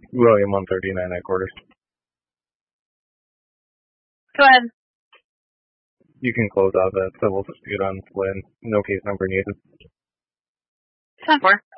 William 139 headquarters. Go ahead. You can close out that civil dispute on Flynn. No case number needed. 10-4.